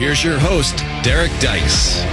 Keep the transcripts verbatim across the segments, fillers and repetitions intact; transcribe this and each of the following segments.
here's your host, Derek Dice.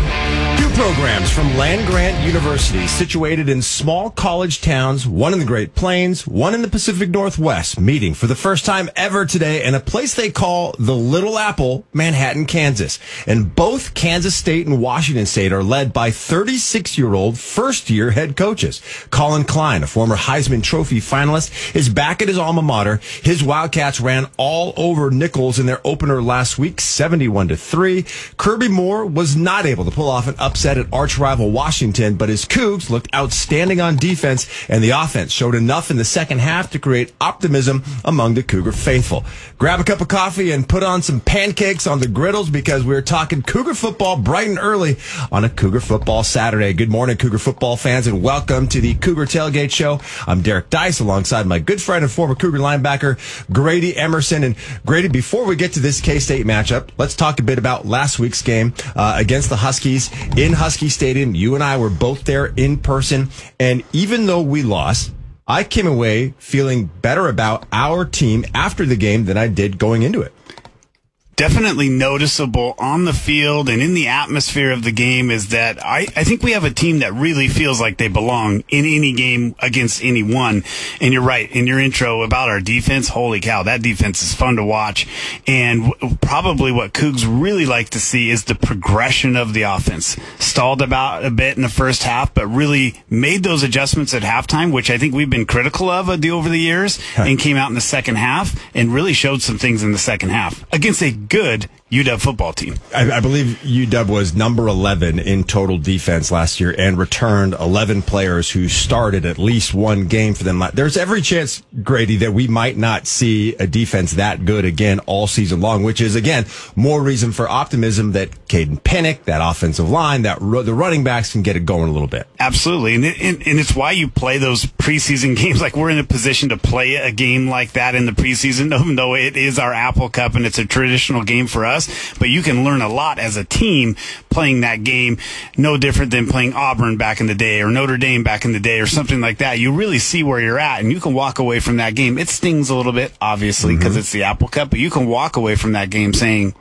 Two programs from land-grant University, situated in small college towns, one in the Great Plains, one in the Pacific Northwest, meeting for the first time ever today in a place they call the Little Apple, Manhattan, Kansas. And both Kansas State and Washington State are led by thirty-six-year-old first-year head coaches. Colin Klein, a former Heisman Trophy finalist, is back at his alma mater. His Wildcats ran all over Nichols in their opener last week, seventy-one to three. Kirby Moore was not able to pull off an upset at arch rival Washington, but his Cougs looked outstanding on defense, and the offense showed enough in the second half to create optimism among the Cougar faithful. Grab a cup of coffee and put on some pancakes on the griddles, because we're talking Cougar football bright and early on a Cougar football Saturday. Good morning, Cougar football fans, and welcome to the Cougar Tailgate Show. I'm Derek Dice, alongside my good friend and former Cougar linebacker, Grady Emerson. And Grady, before we get to this K-State matchup, let's talk a bit about last week's game uh, against the Huskies in Husky Stadium. You and I were both there in person, and even though we lost, I came away feeling better about our team after the game than I did going into it. Definitely noticeable on the field and in the atmosphere of the game is that I, I think we have a team that really feels like they belong in any game against anyone. And you're right, in your intro about our defense, holy cow, that defense is fun to watch. And w- probably what Cougs really like to see is the progression of the offense. Stalled about a bit in the first half, but really made those adjustments at halftime, which I think we've been critical of uh, the, over the years, and came out in the second half and really showed some things in the second half against a good U W football team. I, I believe U W was number eleven in total defense last year and returned eleven players who started at least one game for them. There's every chance, Grady, that we might not see a defense that good again all season long, which is, again, more reason for optimism that Caden Pinnock, that offensive line, that ru- the running backs can get it going a little bit. Absolutely. And, it, and, and it's why you play those preseason games. Like, we're in a position to play a game like that in the preseason, even though it is our Apple Cup and it's a traditional game for us. But you can learn a lot as a team playing that game, no different than playing Auburn back in the day or Notre Dame back in the day or something like that. You really see where you're at, and you can walk away from that game. It stings a little bit, obviously, because mm-hmm. it's the Apple Cup, but you can walk away from that game saying,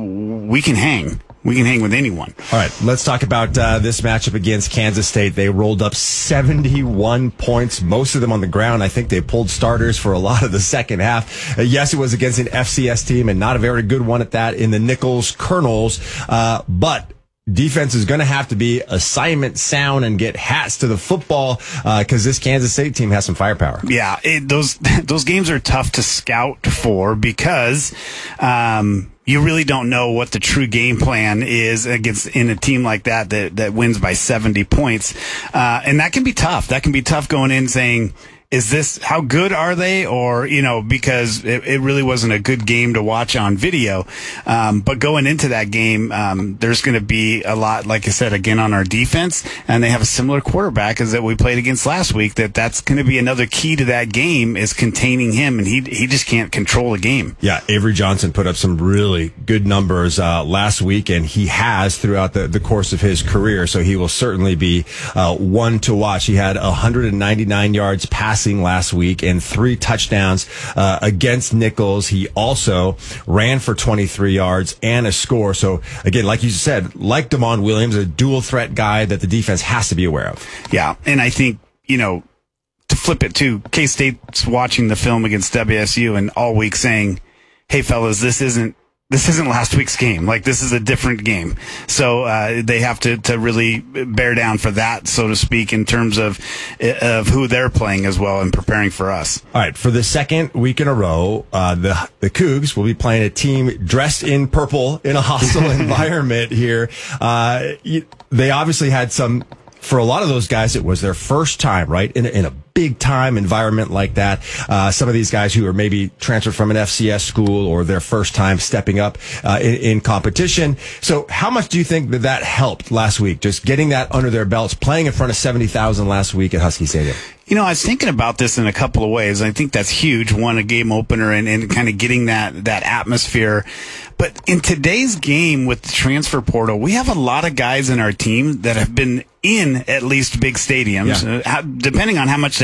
we can hang. We can hang with anyone. All right, let's talk about uh, this matchup against Kansas State. They rolled up seventy-one points, most of them on the ground. I think they pulled starters for a lot of the second half. Uh, yes, it was against an F C S team, and not a very good one at that, in the Nichols Colonels. Uh, but defense is going to have to be assignment sound and get hats to the football, because uh, this Kansas State team has some firepower. Yeah, it, those those games are tough to scout for, because um, you really don't know what the true game plan is against in a team like that that, that wins by seventy points, uh, and that can be tough. That can be tough going in saying, is this, how good are they? Or, you know, because it, it really wasn't a good game to watch on video. Um, but going into that game, um, there's going to be a lot, like I said, again, on our defense. And they have a similar quarterback as that we played against last week, that that's going to be another key to that game, is containing him. And he, he just can't control a game. Yeah. Avery Johnson put up some really good numbers, uh, last week, and he has throughout the, the course of his career. So he will certainly be, uh, one to watch. He had one hundred ninety-nine yards passing last week and three touchdowns uh, against Nichols. He also ran for twenty-three yards and a score. So again, like you said, like Damon Williams, a dual threat guy that the defense has to be aware of. Yeah, and I think, you know, to flip it too, K-State's watching the film against W S U and all week saying, hey fellas, this isn't This isn't last week's game. Like, this is a different game. So, uh, they have to, to really bear down for that, so to speak, in terms of, of who they're playing as well and preparing for us. All right. For the second week in a row, uh, the, the Cougs will be playing a team dressed in purple in a hostile environment here. Uh, they obviously had some, for a lot of those guys, it was their first time, right? In a, in a big time environment like that. Uh, some of these guys who are maybe transferred from an F C S school, or their first time stepping up uh, in, in competition. So how much do you think that that helped last week? Just getting that under their belts, playing in front of seventy thousand last week at Husky Stadium. You know, I was thinking about this in a couple of ways. I think that's huge. One, a game opener, and, and kind of getting that, that atmosphere. But in today's game with the transfer portal, we have a lot of guys in our team that have been in at least big stadiums, yeah. uh, depending on how much they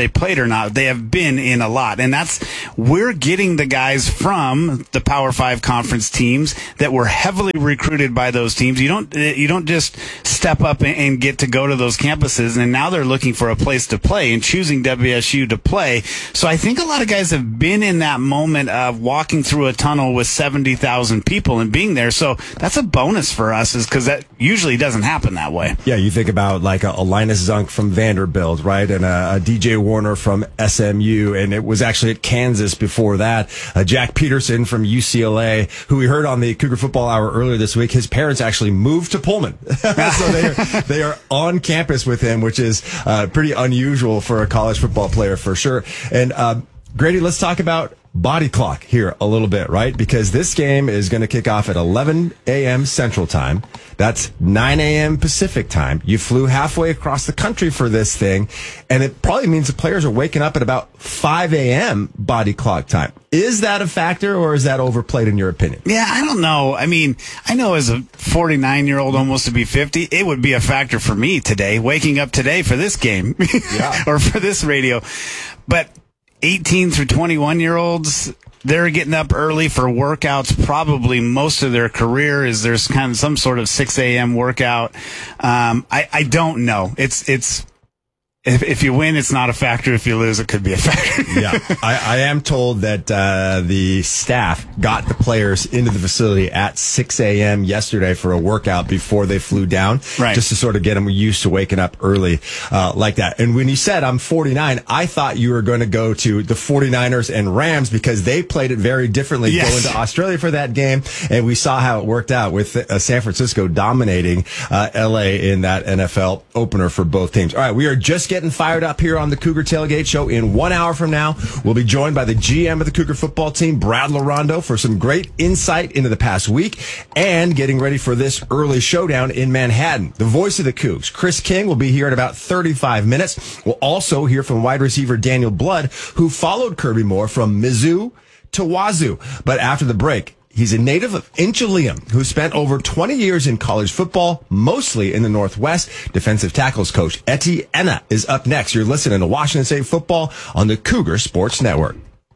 they played or not, they have been in a lot. And that's, we're getting the guys from the Power Five conference teams that were heavily recruited by those teams. You don't, you don't just step up and, and get to go to those campuses. And now they're looking for a place to play and choosing W S U to play. So I think a lot of guys have been in that moment of walking through a tunnel with seventy thousand people and being there. So that's a bonus for us, is because that usually doesn't happen that way. Yeah, you think about like a, a Linus Zunk from Vanderbilt, right? And a, a D J Warner from S M U. And it was actually at Kansas before that. Uh, Jack Peterson from U C L A, who we heard on the Cougar Football Hour earlier this week. His parents actually moved to Pullman. So they are, they are on campus with him, which is uh, pretty unusual for a college football player for sure. And uh, Grady, let's talk about body clock here a little bit, right? Because this game is going to kick off at eleven a.m. Central Time. That's nine a.m. Pacific Time. You flew halfway across the country for this thing, and it probably means the players are waking up at about five a.m. body clock time. Is that a factor, or is that overplayed in your opinion? Yeah, I don't know. I mean, I know as a forty-nine-year-old, almost to be fifty, it would be a factor for me today, waking up today for this game Yeah. or for this radio. But eighteen through twenty-one year olds, they're getting up early for workouts. Probably most of their career is there's kind of some sort of six a.m. workout. Um, I, I don't know. It's, it's, If, if you win, it's not a factor. If you lose, it could be a factor. Yeah, I, I am told that uh, the staff got the players into the facility at six a.m. yesterday for a workout before they flew down, right, just to sort of get them used to waking up early uh, like that. And when you said I'm forty-nine, I thought you were going to go to the forty-niners and Rams because they played it very differently Yes. going to Australia for that game. And we saw how it worked out with uh, San Francisco dominating uh, L A in that N F L opener for both teams. All right, we are just getting fired up here on the Cougar Tailgate Show. In one hour from now, we'll be joined by the G M of the Cougar football team, Brad Larondo, for some great insight into the past week and getting ready for this early showdown in Manhattan. The voice of the Cougs, Chris King, will be here in about thirty-five minutes. We'll also hear from wide receiver Daniel Blood, who followed Kirby Moore from Mizzou to Wazoo. But after the break, he's a native of Inchelium who spent over twenty years in college football, mostly in the Northwest. Defensive tackles coach Eti Enna is up next. You're listening to Washington State Football on the Cougar Sports Network.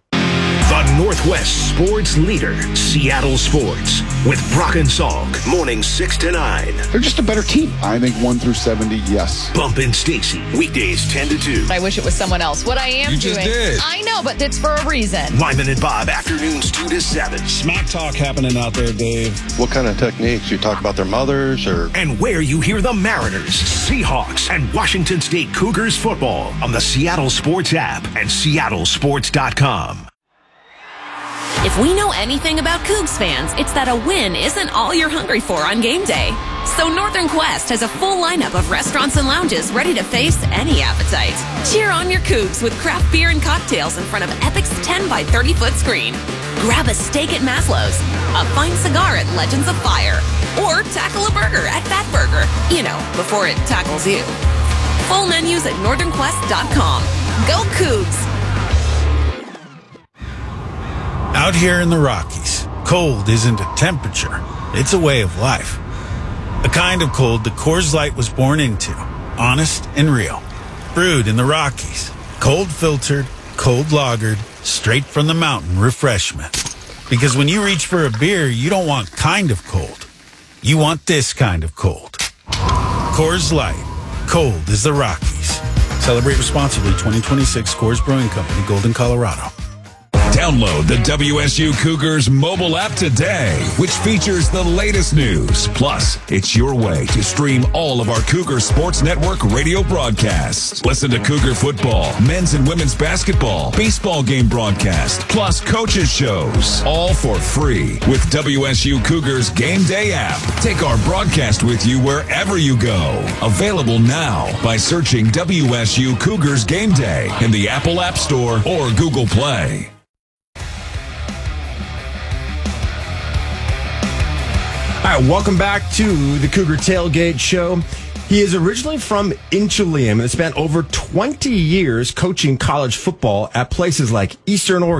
The Northwest sports leader, Seattle Sports, with Brock and Salk, mornings six to nine. They're just a better team. I think one through seventy, yes. Bump and Stacy, weekdays ten to two. I wish it was someone else. What I am You doing. just did. I know, but it's for a reason. Lyman and Bob, afternoons two to seven. Smack talk happening out there, Dave. What kind of techniques? You talk about their mothers or... And where you hear the Mariners, Seahawks, and Washington State Cougars football on the Seattle Sports app and seattle sports dot com. If we know anything about Cougs fans, it's that a win isn't all you're hungry for on game day. So Northern Quest has a full lineup of restaurants and lounges ready to face any appetite. Cheer on your Cougs with craft beer and cocktails in front of Epic's ten by thirty foot screen. Grab a steak at Maslow's, a fine cigar at Legends of Fire, or tackle a burger at Fat Burger, you know, before it tackles you. Full menus at northern quest dot com. Go Cougs! Out here in the Rockies, cold isn't a temperature, it's a way of life. A kind of cold that Coors Light was born into, honest and real. Brewed in the Rockies, cold filtered, cold lagered, straight from the mountain refreshment. Because when you reach for a beer, you don't want kind of cold. You want this kind of cold. Coors Light, cold as the Rockies. Celebrate responsibly. twenty twenty-six Coors Brewing Company, Golden, Colorado. Download the W S U Cougars mobile app today, which features the latest news. Plus, it's your way to stream all of our Cougar Sports Network radio broadcasts. Listen to Cougar football, men's and women's basketball, baseball game broadcast, plus coaches shows, all for free with W S U Cougars Game Day app. Take our broadcast with you wherever you go. Available now by searching W S U Cougars Game Day in the Apple App Store or Google Play. All right, welcome back to the Cougar Tailgate Show. He is originally from Inchelium and spent over twenty years coaching college football at places like Eastern Oregon,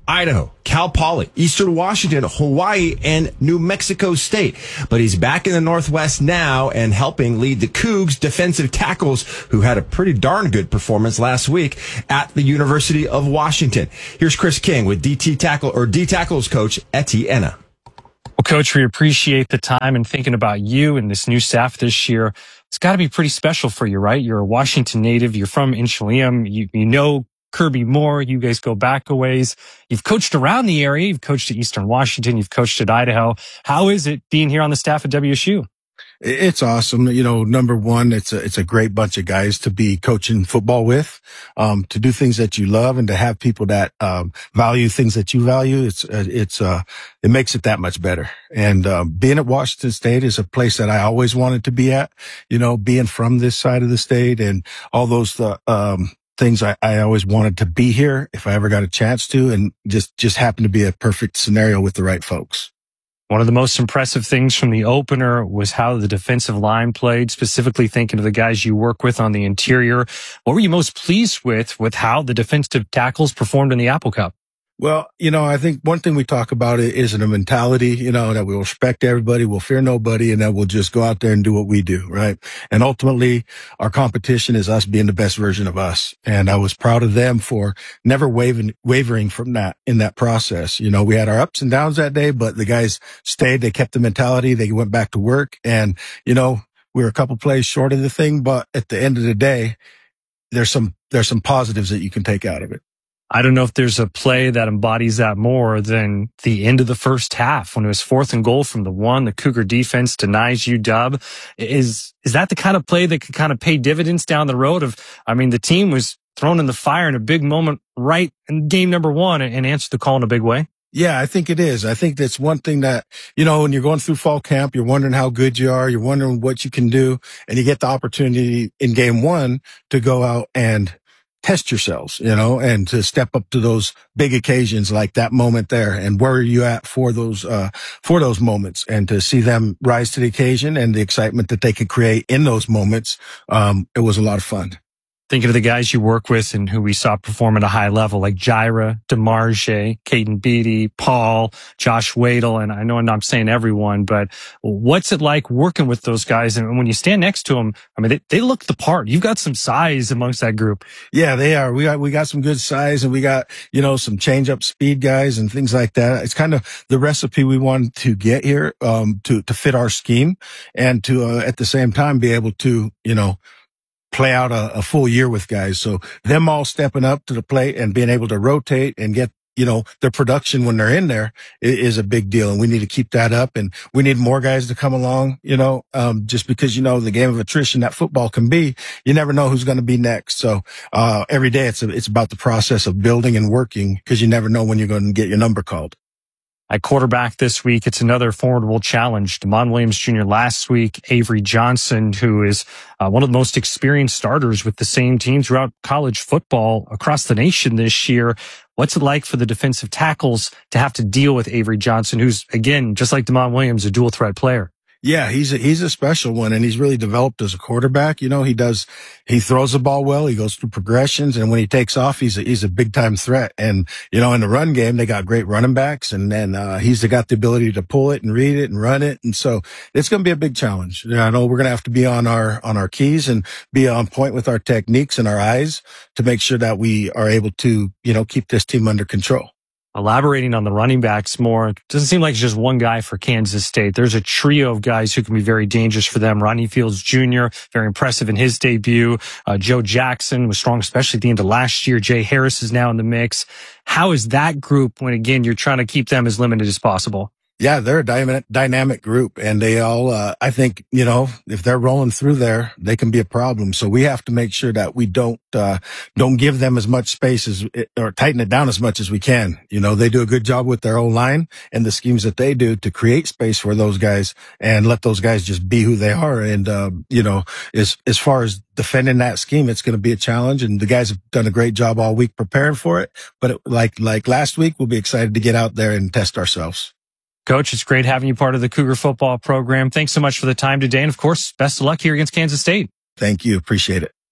Idaho, Cal Poly, Eastern Washington, Hawaii, and New Mexico State. But he's back in the Northwest now and helping lead the Cougs defensive tackles, who had a pretty darn good performance last week at the University of Washington. Here's Chris King with D T tackle or D tackles coach Etienne. Well, Coach, we appreciate the time and thinking about you and this new staff this year. It's got to be pretty special for you, right? You're a Washington native. You're from Inchelium. You, you know Kirby Moore. You guys go back a ways. You've coached around the area. You've coached at Eastern Washington. You've coached at Idaho. How is it being here on the staff at W S U? It's awesome. You know, number one, it's a, it's a great bunch of guys to be coaching football with, um, to do things that you love and to have people that, um, value things that you value. It's, uh, it's, uh, it makes it that much better. And, um, being at Washington State is a place that I always wanted to be at, you know, being from this side of the state and all those, uh, um, things I, I always wanted to be here if I ever got a chance to, and just, just happened to be a perfect scenario with the right folks. One of the most impressive things from the opener was how the defensive line played, specifically thinking of the guys you work with on the interior. What were you most pleased with, with how the defensive tackles performed in the Apple Cup? Well, you know, I think one thing we talk about is a mentality, you know, that we'll respect everybody, we'll fear nobody, and that we'll just go out there and do what we do, right? And ultimately, our competition is us being the best version of us. And I was proud of them for never wavering, wavering from that in that process. You know, we had our ups and downs that day, but the guys stayed, they kept the mentality, they went back to work. And, you know, we were a couple plays short of the thing, but at the end of the day, there's some, there's some positives that you can take out of it. I don't know if there's a play that embodies that more than the end of the first half when it was fourth and goal from the one. The Cougar defense denies U W. Is is that the kind of play that could kind of pay dividends down the road? Of, I mean, the team was thrown in the fire in a big moment right in game number one and answered the call in a big way. Yeah, I think it is. I think that's one thing that, you know, when you're going through fall camp, you're wondering how good you are, you're wondering what you can do, and you get the opportunity in game one to go out and test yourselves, you know, and to step up to those big occasions like that moment there. And where are you at for those, uh, for those moments, and to see them rise to the occasion and the excitement that they could create in those moments. Um, it was a lot of fun. Thinking of the guys you work with and who we saw perform at a high level, like Jira, DeMarge, Caden Beatty, Paul, Josh Wadle, and I know I'm not saying everyone, but what's it like working with those guys? And when you stand next to them, I mean, they, they look the part. You've got some size amongst that group. Yeah, they are. We got, we got some good size, and we got, you know, some change up speed guys and things like that. It's kind of the recipe we wanted to get here, um, to, to fit our scheme and to, uh, at the same time be able to, you know, play out a, a full year with guys. So them all stepping up to the plate and being able to rotate and get, you know, their production when they're in there is, is a big deal. And we need to keep that up, and we need more guys to come along, you know, um, just because, you know, the game of attrition that football can be, you never know who's going to be next. So, uh, every day it's, a, it's about the process of building and working, because you never know when you're going to get your number called. At quarterback this week, it's another formidable challenge. Demond Williams Junior last week, Avery Johnson, who is uh, one of the most experienced starters with the same team throughout college football across the nation this year. What's it like for the defensive tackles to have to deal with Avery Johnson, who's, again, just like Demond Williams, a dual threat player? Yeah, he's a, he's a special one, and he's really developed as a quarterback. You know, he does, he throws the ball well. He goes through progressions, and when he takes off, he's a, he's a big time threat. And, you know, in the run game, they got great running backs, and then, uh, he's got the ability to pull it and read it and run it. And so it's going to be a big challenge. You know, I know we're going to have to be on our, on our keys and be on point with our techniques and our eyes to make sure that we are able to, you know, keep this team under control. Elaborating on the running backs more, it doesn't seem like it's just one guy for Kansas State. There's a trio of guys who can be very dangerous for them. Rodney Fields Junior, very impressive in his debut. Uh, Joe Jackson was strong, especially at the end of last year. Jay Harris is now in the mix. How is that group when, again, you're trying to keep them as limited as possible? Yeah, they're a dy- dynamic group, and they all, uh, I think, you know, if they're rolling through there, they can be a problem. So we have to make sure that we don't, uh, don't give them as much space as, or tighten it down as much as we can. You know, they do a good job with their own line and the schemes that they do to create space for those guys and let those guys just be who they are. And, uh, you know, as, as far as defending that scheme, it's going to be a challenge, and the guys have done a great job all week preparing for it. But it, like, like last week, we'll be excited to get out there and test ourselves. Coach, it's great having you part of the Cougar football program. Thanks so much for the time today. And of course, best of luck here against Kansas State. Thank you. Appreciate it.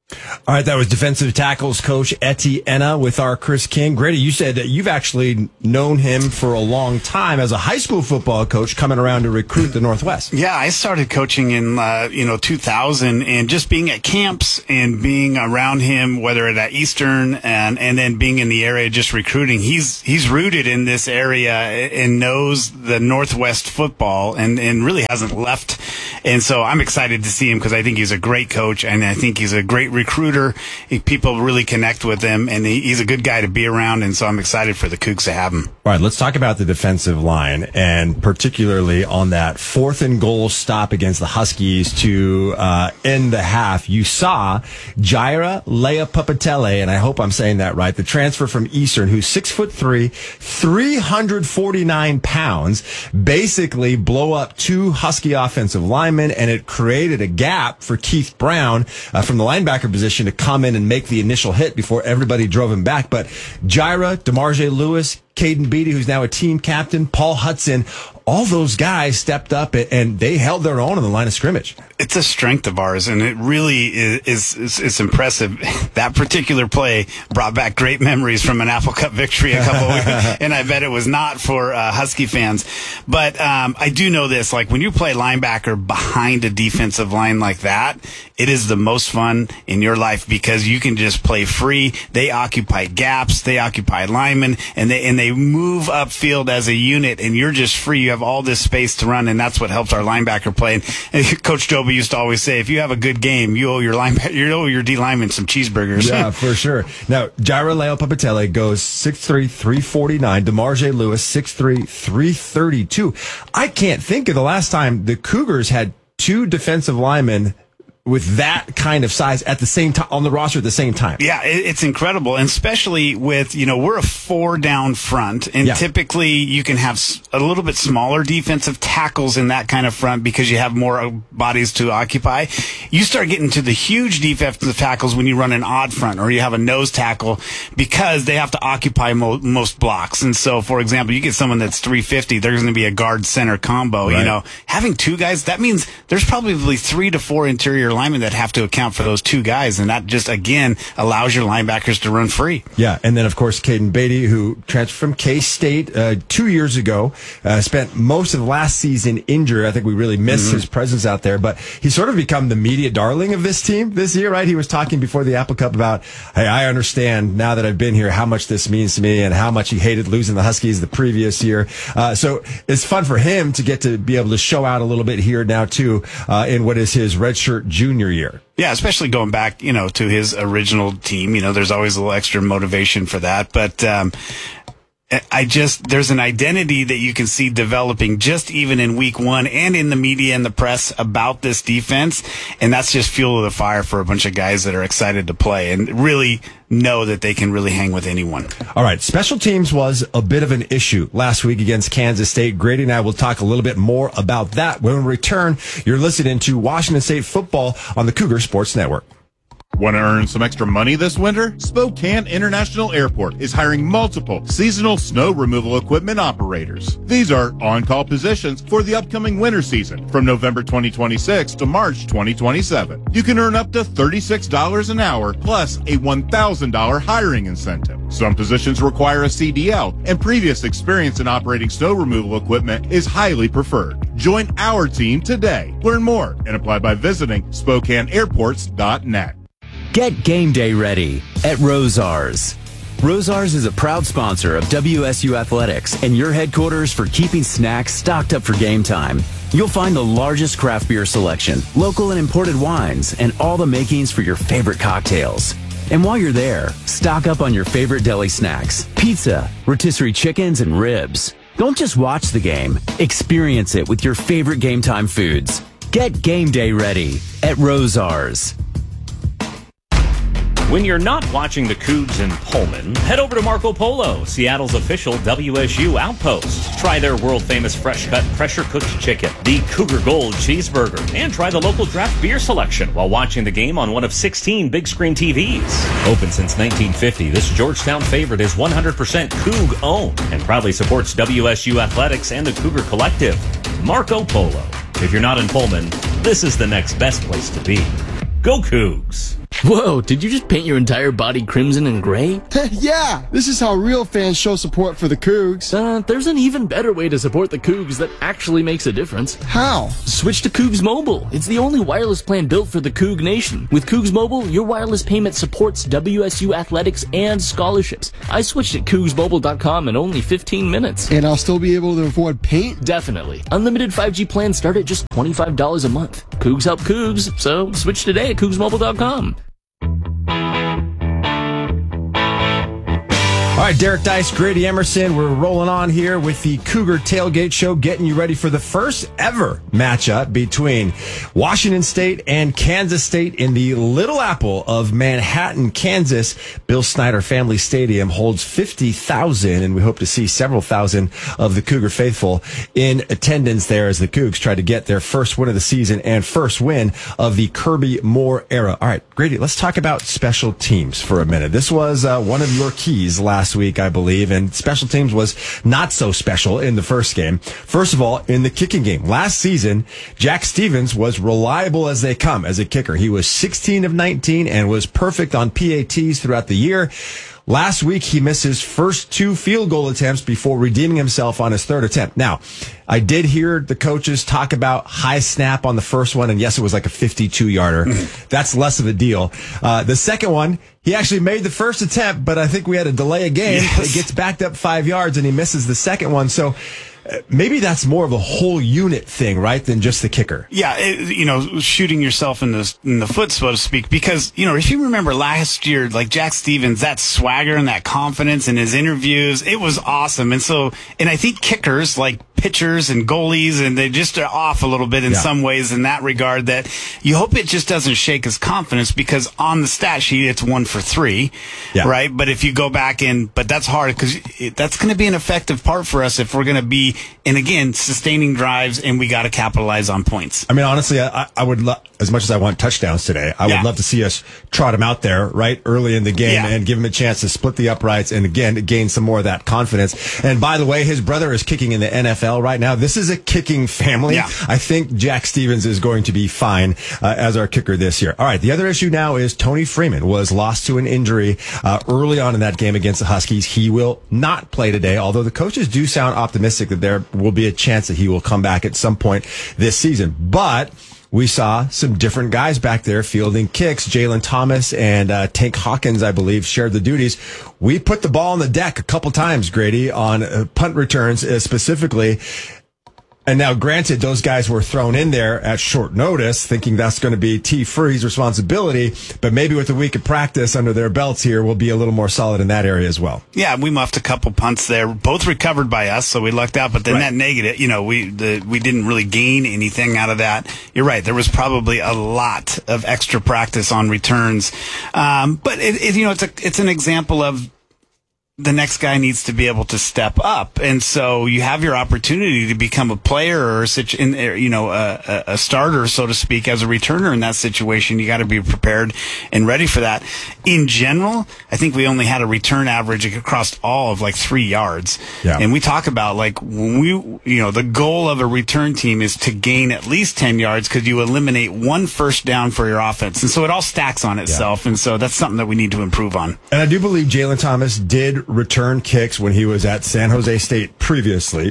All right, that was defensive tackles coach Etienne with our Chris King. Grady, you said that you've actually known him for a long time as a high school football coach coming around to recruit the Northwest. Yeah, I started coaching in, uh, you know, two thousand, and just being at camps and being around him, whether at Eastern and, and then being in the area just recruiting. He's, he's rooted in this area and knows the Northwest football and, and really hasn't left. And so I'm excited to see him because I think he's a great coach and I think he's a great recruiter. People really connect with him, and he, he's a good guy to be around, and so I'm excited for the Cougs to have him. All right, let's talk about the defensive line, and particularly on that fourth and goal stop against the Huskies to uh, end the half. You saw Jaira Leapopetele, and I hope I'm saying that right, the transfer from Eastern, who's six foot three, three hundred forty-nine pounds, basically blow up two Husky offensive linemen, and it created a gap for Keith Brown uh, from the linebacker position to come in and make the initial hit before everybody drove him back. But Jaira, DeMarge Lewis, Caden Beatty, who's now a team captain, Paul Hudson, all those guys stepped up and they held their own on the line of scrimmage. It's a strength of ours, and it really is, is, is impressive. That particular play brought back great memories from an Apple Cup victory a couple of weeks, and I bet it was not for uh, Husky fans. But um, I do know this, like when you play linebacker behind a defensive line like that, it is the most fun in your life because you can just play free. They occupy gaps, they occupy linemen, and they and they move upfield as a unit, and you're just free. You have all this space to run, and that's what helps our linebacker play. And, and Coach Joby used to always say, if you have a good game, you owe your linebacker, you owe your D linemen some cheeseburgers. Yeah, for sure. Now, Jaira Leapopetele goes six three, three forty-nine. DeMarge Lewis, six three, three thirty-two. I can't think of the last time the Cougars had two defensive linemen with that kind of size at the same time on the roster at the same time. Yeah, it, it's incredible, and especially with, you know, we're a four down front, and yeah. typically you can have a little bit smaller defensive tackles in that kind of front because you have more bodies to occupy. You start getting to the huge defensive tackles when you run an odd front or you have a nose tackle because they have to occupy mo- most blocks. And so, for example, you get someone that's three fifty, there's going to be a guard center combo. Right. You know, having two guys, that means there's probably three to four interior linemen that have to account for those two guys, and that just again allows your linebackers to run free. Yeah, and then of course Caden Beatty, who transferred from K-State uh, two years ago, uh, spent most of last season injured. I think we really missed mm-hmm. his presence out there, but he's sort of become the media darling of this team this year, right? He was talking before the Apple Cup about, hey, I understand now that I've been here how much this means to me and how much he hated losing the Huskies the previous year. Uh, so it's fun for him to get to be able to show out a little bit here now too uh, in what is his redshirt junior year. Yeah, especially going back, you know, to his original team. You know, there's always a little extra motivation for that. But um, I just, there's an identity that you can see developing just even in week one and in the media and the press about this defense. And that's just fuel of the fire for a bunch of guys that are excited to play and really know that they can really hang with anyone. All right. Special teams was a bit of an issue last week against Kansas State. Grady and I will talk a little bit more about that when we return. You're listening to Washington State football on the Cougar Sports Network. Want to earn some extra money this winter? Spokane International Airport is hiring multiple seasonal snow removal equipment operators. These are on-call positions for the upcoming winter season from November twenty twenty-six to March twenty twenty-seven. You can earn up to thirty-six dollars an hour plus a one thousand dollars hiring incentive. Some positions require a C D L, and previous experience in operating snow removal equipment is highly preferred. Join our team today. Learn more and apply by visiting Spokane Airports dot net. Get game day ready at Rosars. Rosars is a proud sponsor of W S U Athletics and your headquarters for keeping snacks stocked up for game time. You'll find the largest craft beer selection, local and imported wines, and all the makings for your favorite cocktails. And while you're there, stock up on your favorite deli snacks, pizza, rotisserie chickens, and ribs. Don't just watch the game. Experience it with your favorite game time foods. Get game day ready at Rosars. When you're not watching the Cougs in Pullman, head over to Marco Polo, Seattle's official W S U outpost. Try their world-famous fresh-cut, pressure-cooked chicken, the Cougar Gold cheeseburger, and try the local draft beer selection while watching the game on one of sixteen big-screen T Vs. Open since nineteen fifty, this Georgetown favorite is one hundred percent Coug-owned and proudly supports W S U Athletics and the Cougar Collective. Marco Polo. If you're not in Pullman, this is the next best place to be. Go Cougs! Whoa, did you just paint your entire body crimson and gray? Yeah, this is how real fans show support for the Cougs. Uh, there's an even better way to support the Cougs that actually makes a difference. How? Switch to Cougs Mobile. It's the only wireless plan built for the Coug Nation. With Cougs Mobile, your wireless payment supports W S U athletics and scholarships. I switched at Cougs Mobile dot com in only fifteen minutes. And I'll still be able to afford paint? Definitely. Unlimited five G plans start at just twenty-five dollars a month. Cougs help Cougs, so switch today at Cougs Mobile dot com. All right, Derek Dice, Grady Emerson, we're rolling on here with the Cougar Tailgate Show, getting you ready for the first ever matchup between Washington State and Kansas State in the Little Apple of Manhattan, Kansas. Bill Snyder Family Stadium holds fifty thousand, and we hope to see several thousand of the Cougar faithful in attendance there as the Cougs try to get their first win of the season and first win of the Kirby Moore era. All right, Grady, let's talk about special teams for a minute. This was uh, one of your keys last week, I believe, and special teams was not so special in the first game. First of all, in the kicking game last season, Jack Stevens was reliable as they come as a kicker. He was sixteen of nineteen and was perfect on P A Ts throughout the year. Last week, he missed his first two field goal attempts before redeeming himself on his third attempt. Now, I did hear the coaches talk about high snap on the first one, and yes, it was like a fifty-two yarder. That's less of a deal. Uh, the second one, he actually made the first attempt, but I think we had to delay a game. Yes. It gets backed up five yards, and he misses the second one. So maybe that's more of a whole unit thing, right, than just the kicker. Yeah, it, you know, shooting yourself in the in the foot, so to speak. Because, you know, if you remember last year, like Jack Stevens, that swagger and that confidence in his interviews, it was awesome. And so, and I think kickers, like pitchers and goalies, and they just are off a little bit in yeah. some ways in that regard, that you hope it just doesn't shake his confidence, because on the stat sheet, it's one for three, yeah. right? But if you go back and, but that's hard, because that's going to be an effective part for us if we're going to be, and again, sustaining drives, and we got to capitalize on points. I mean, honestly, I, I would love, as much as I want touchdowns today, I yeah. would love to see us trot him out there right early in the game yeah. and give him a chance to split the uprights and again gain some more of that confidence. And by the way, his brother is kicking in the N F L right now. This is a kicking family. Yeah. I think Jack Stevens is going to be fine uh, as our kicker this year. All right, the other issue now is Tony Freeman was lost to an injury uh, early on in that game against the Huskies. He will not play today, although the coaches do sound optimistic that there will be a chance that he will come back at some point this season. But we saw some different guys back there fielding kicks. Jalen Thomas and uh, Tank Hawkins, I believe, shared the duties. We put the ball on the deck a couple times, Grady, on uh, punt returns uh, specifically. And now, granted, those guys were thrown in there at short notice, thinking that's going to be T. Free's responsibility. But maybe with a week of practice under their belts here, we'll be a little more solid in that area as well. Yeah, we muffed a couple punts there, both recovered by us, so we lucked out. But then right. that negative, you know, we the, we didn't really gain anything out of that. You're right. There was probably a lot of extra practice on returns. Um, but it, it, you know, it's a it's an example of the next guy needs to be able to step up. And so you have your opportunity to become a player or a, in, you know, a, a starter, so to speak, as a returner in that situation. You got to be prepared and ready for that. In general, I think we only had a return average across all of like three yards. Yeah. And we talk about like when we, you know, the goal of a return team is to gain at least ten yards because you eliminate one first down for your offense. And so it all stacks on itself. Yeah. And so that's something that we need to improve on. And I do believe Jalen Thomas did return kicks when he was at San Jose State previously.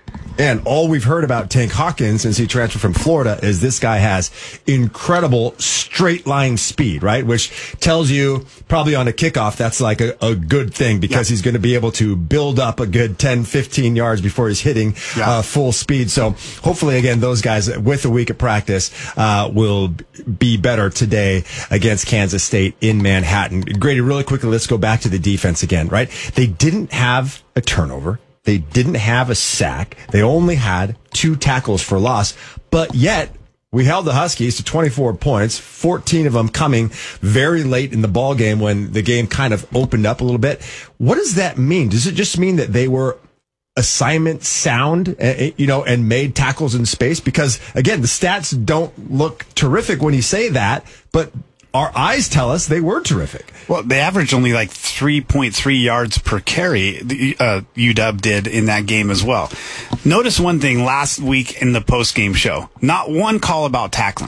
And all we've heard about Tank Hawkins since he transferred from Florida is this guy has incredible straight line speed, right? Which tells you probably on a kickoff, that's like a, a good thing because yeah. he's going to be able to build up a good ten, fifteen yards before he's hitting yeah. uh, full speed. So hopefully, again, those guys with a week of practice uh, will be better today against Kansas State in Manhattan. Grady, really quickly, let's go back to the defense again, right? They didn't have a turnover. They didn't have a sack. They only had two tackles for loss. But yet, we held the Huskies to twenty-four points, fourteen of them coming very late in the ball game when the game kind of opened up a little bit. What does that mean? Does it just mean that they were assignment sound, you know, and made tackles in space? Because, again, the stats don't look terrific when you say that, but our eyes tell us they were terrific. Well, they averaged only like three point three yards per carry, uh, U W did in that game as well. Notice one thing last week in the post-game show. Not one call about tackling.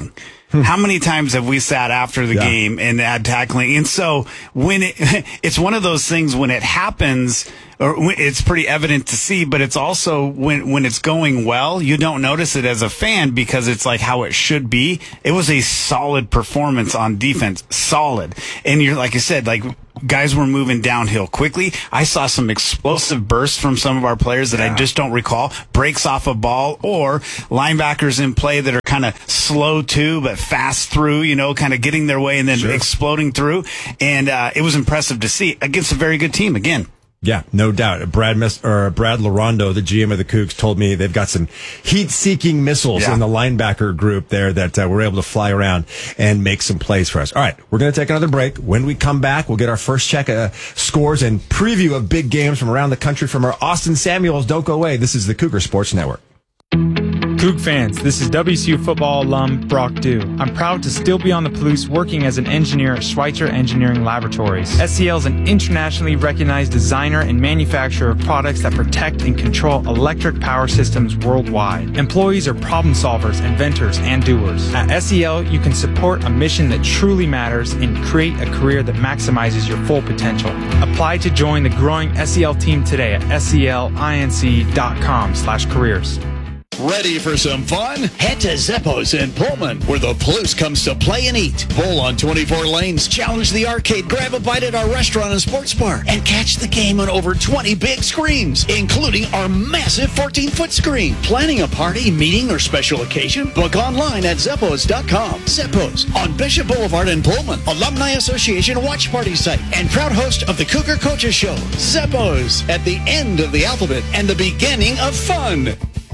How many times have we sat after the Yeah. game and had tackling? And so when it, it's one of those things when it happens, or when it's pretty evident to see, but it's also when, when it's going well, you don't notice it as a fan because it's like how it should be. It was a solid performance on defense. Solid. And you're, like I said, like, guys were moving downhill quickly. I saw some explosive bursts from some of our players that yeah. I just don't recall. Breaks off a ball or linebackers in play that are kind of slow too, but fast through, you know, kind of getting their way and then sure. exploding through. And uh, it was impressive to see against a very good team again. Yeah, no doubt. Brad Mis- or Brad Larondo, the G M of the Cougs, told me they've got some heat-seeking missiles yeah. in the linebacker group there that uh, were able to fly around and make some plays for us. All right, we're going to take another break. When we come back, we'll get our first check of scores and preview of big games from around the country from our Austin Samuels. Don't go away. This is the Cougar Sports Network. Coug fans, this is W S U football alum Brock Dew. I'm proud to still be on the Palouse working as an engineer at Schweitzer Engineering Laboratories. S C L is an internationally recognized designer and manufacturer of products that protect and control electric power systems worldwide. Employees are problem solvers, inventors, and doers. At S C L, you can support a mission that truly matters and create a career that maximizes your full potential. Apply to join the growing S C L team today at S C L inc dot com slash careers. Ready for some fun? Head to Zeppo's in Pullman, where the Palouse comes to play and eat. Pull on twenty-four lanes, challenge the arcade, grab a bite at our restaurant and sports bar, and catch the game on over twenty big screens, including our massive fourteen-foot screen. Planning a party, meeting, or special occasion? Book online at Zeppos dot com. Zeppo's on Bishop Boulevard in Pullman, Alumni Association watch party site, and proud host of the Cougar Coaches Show. Zeppo's, at the end of the alphabet and the beginning of fun.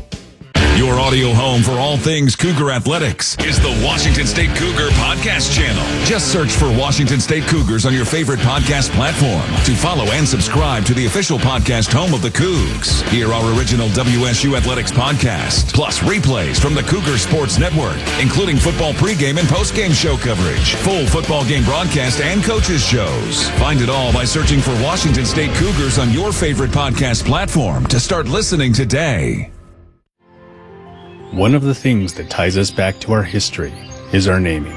Your audio home for all things Cougar Athletics is the Washington State Cougar Podcast Channel. Just search for Washington State Cougars on your favorite podcast platform to follow and subscribe to the official podcast home of the Cougs. Hear our original W S U Athletics podcast, plus replays from the Cougar Sports Network, including football pregame and postgame show coverage, full football game broadcast, and coaches shows. Find it all by searching for Washington State Cougars on your favorite podcast platform to start listening today. One of the things that ties us back to our history is our naming.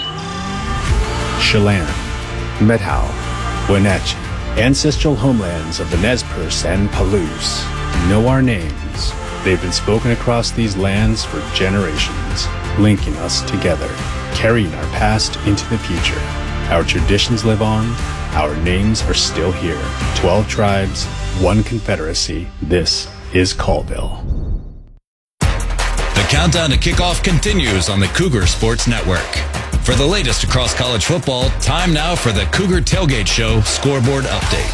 Chelan, Methow, Wenatchee, ancestral homelands of the Nez Perce and Palouse, know our names. They've been spoken across these lands for generations, linking us together, carrying our past into the future. Our traditions live on, our names are still here. Twelve tribes, one confederacy. This is Colville. The countdown to kickoff continues on the Cougar Sports Network. For the latest across college football, time now for the Cougar Tailgate Show Scoreboard Update.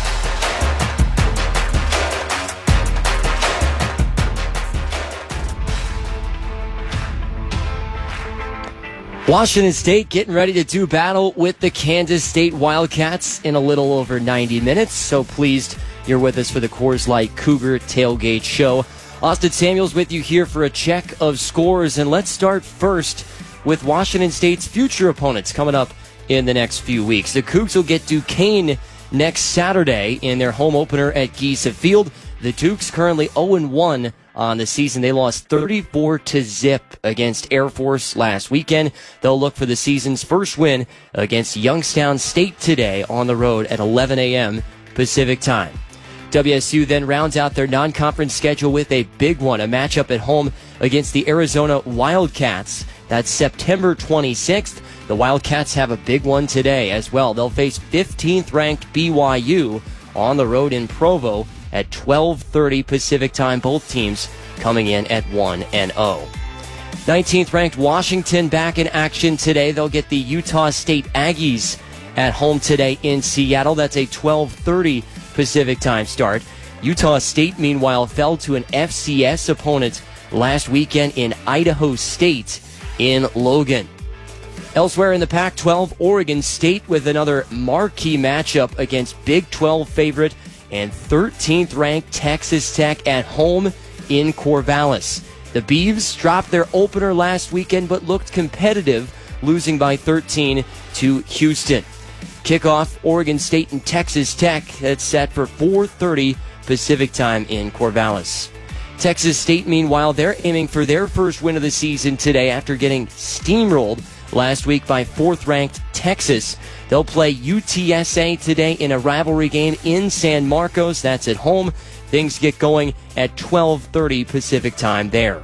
Washington State getting ready to do battle with the Kansas State Wildcats in a little over ninety minutes. So pleased you're with us for the Coors Light Cougar Tailgate Show. Austin Samuels with you here for a check of scores, and let's start first with Washington State's future opponents coming up in the next few weeks. The Cougs will get Duquesne next Saturday in their home opener at Giesa Field. The Dukes currently oh and one on the season. They lost thirty-four to zip against Air Force last weekend. They'll look for the season's first win against Youngstown State today on the road at eleven a.m. Pacific time. W S U then rounds out their non-conference schedule with a big one, a matchup at home against the Arizona Wildcats. That's September twenty-sixth. The Wildcats have a big one today as well. They'll face fifteenth ranked B Y U on the road in Provo at twelve thirty Pacific time. Both teams coming in at one and oh. nineteenth ranked Washington back in action today. They'll get the Utah State Aggies at home today in Seattle. That's a twelve thirty Pacific time start. Utah State, meanwhile, fell to an F C S opponent last weekend in Idaho State in Logan. Elsewhere in the Pac twelve, Oregon State with another marquee matchup against Big twelve favorite and thirteenth ranked Texas Tech at home in Corvallis. The Beavs dropped their opener last weekend but looked competitive, losing by thirteen to Houston. Kickoff, Oregon State and Texas Tech. That's set for four thirty Pacific time in Corvallis. Texas State, meanwhile, they're aiming for their first win of the season today after getting steamrolled last week by fourth-ranked Texas. They'll play U T S A today in a rivalry game in San Marcos. That's at home. Things get going at twelve thirty Pacific time there.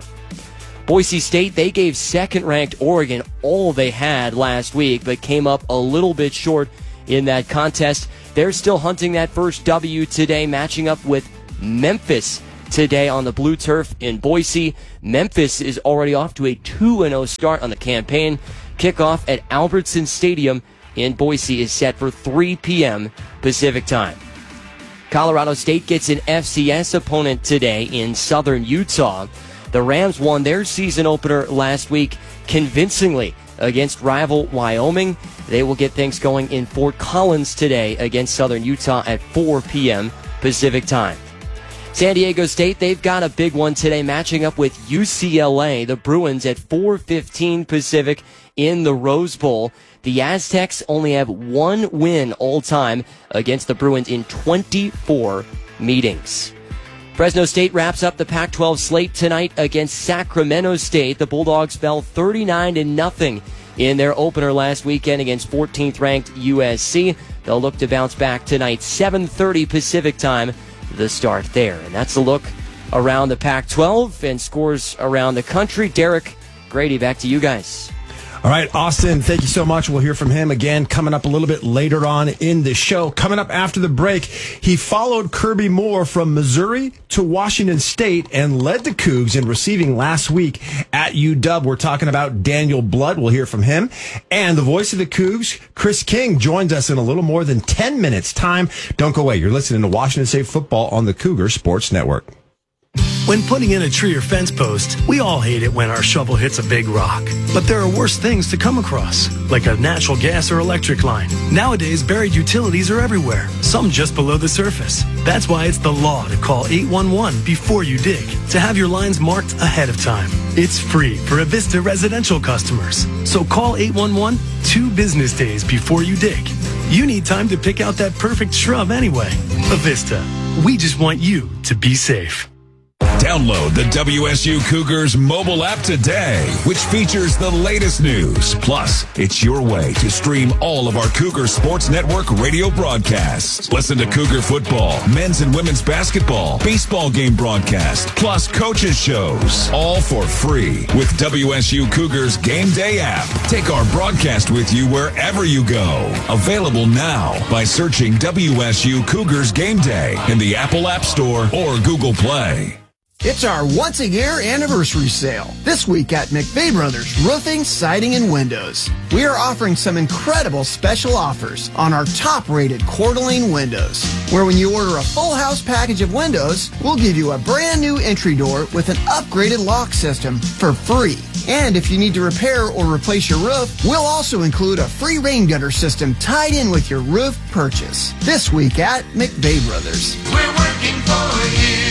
Boise State, they gave second-ranked Oregon all they had last week, but came up a little bit short in that contest. They're still hunting that first W today, matching up with Memphis today on the blue turf in Boise. Memphis is already off to a two and oh start on the campaign. Kickoff at Albertson Stadium in Boise is set for three p.m. Pacific time. Colorado State gets an F C S opponent today in southern Utah. The Rams won their season opener last week convincingly against rival Wyoming. They will get things going in Fort Collins today against Southern Utah at four p.m. Pacific time. San Diego State, they've got a big one today, matching up with U C L A, the Bruins, at four fifteen Pacific in the Rose Bowl. The Aztecs only have one win all time against the Bruins in twenty-four meetings. Fresno State wraps up the Pac twelve slate tonight against Sacramento State. The Bulldogs fell thirty-nine to nothing in their opener last weekend against fourteenth-ranked U S C. They'll look to bounce back tonight, seven thirty Pacific time, the start there. And that's a look around the Pac twelve and scores around the country. Derek, Grady, back to you guys. All right, Austin, thank you so much. We'll hear from him again coming up a little bit later on in the show. Coming up after the break, he followed Kirby Moore from Missouri to Washington State and led the Cougs in receiving last week at U W. We're talking about Daniel Blood. We'll hear from him. And the voice of the Cougs, Chris King, joins us in a little more than ten minutes time. Don't go away. You're listening to Washington State football on the Cougar Sports Network. When putting in a tree or fence post, we all hate it when our shovel hits a big rock. But there are worse things to come across, like a natural gas or electric line. Nowadays, buried utilities are everywhere, some just below the surface. That's why it's the law to call eight one one before you dig, to have your lines marked ahead of time. It's free for Avista residential customers. So call eight one one two business days before you dig. You need time to pick out that perfect shrub anyway. Avista, we just want you to be safe. Download the W S U Cougars mobile app today, which features the latest news. Plus, it's your way to stream all of our Cougar Sports Network radio broadcasts. Listen to Cougar football, men's and women's basketball, baseball game broadcast, plus coaches shows, all for free with W S U Cougars Game Day app. Take our broadcast with you wherever you go. Available now by searching W S U Cougars Game Day in the Apple App Store or Google Play. It's our once-a-year anniversary sale. This week at McVeigh Brothers Roofing, Siding, and Windows. We are offering some incredible special offers on our top-rated Coeur d'Alene windows, where when you order a full house package of windows, we'll give you a brand new entry door with an upgraded lock system for free. And if you need to repair or replace your roof, we'll also include a free rain gutter system tied in with your roof purchase. This week at McVeigh Brothers. We're working for you.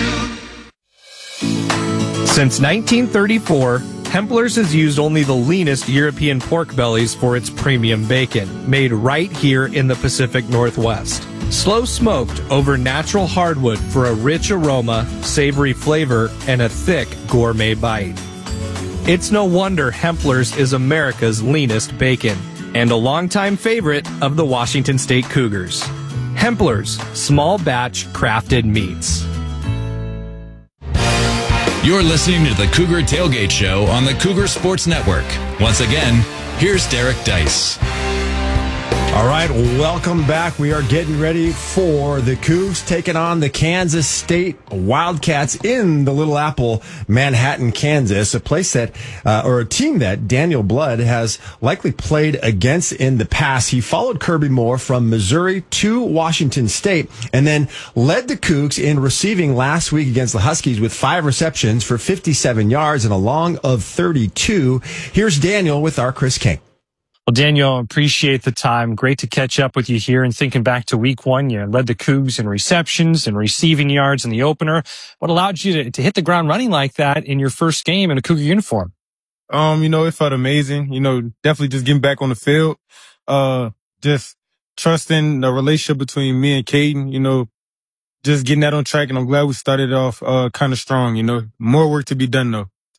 Since nineteen thirty-four, Hempler's has used only the leanest European pork bellies for its premium bacon, made right here in the Pacific Northwest. Slow smoked over natural hardwood for a rich aroma, savory flavor, and a thick gourmet bite. It's no wonder Hempler's is America's leanest bacon, and a longtime favorite of the Washington State Cougars. Hempler's, small batch crafted meats. You're listening to the Cougar Tailgate Show on the Cougar Sports Network. Once again, here's Derek Dice. All right, welcome back. We are getting ready for the Cougs taking on the Kansas State Wildcats in the Little Apple, Manhattan, Kansas, a place that, uh, or a team that Daniel Blood has likely played against in the past. He followed Kirby Moore from Missouri to Washington State and then led the Cougs in receiving last week against the Huskies with five receptions for fifty-seven yards and a long of thirty-two. Here's Daniel with our Chris King. Well, Daniel, appreciate the time. Great to catch up with you here. And thinking back to week one, you led the Cougs in receptions and receiving yards in the opener. What allowed you to, to hit the ground running like that in your first game in a Cougar uniform? Um, you know, it felt amazing. You know, definitely just getting back on the field. Uh, just trusting the relationship between me and Caden, you know, just getting that on track. And I'm glad we started off, uh, kind of strong, you know, more work to be done though.